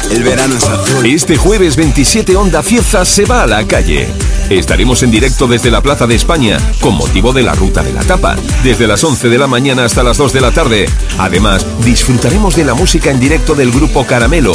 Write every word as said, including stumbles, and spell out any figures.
El verano es azul. Este jueves veintisiete Onda Cieza se va a la calle. Estaremos en directo desde la Plaza de España, con motivo de la Ruta de la Tapa, desde las once de la mañana hasta las dos de la tarde. Además, disfrutaremos de la música en directo del grupo Caramelo,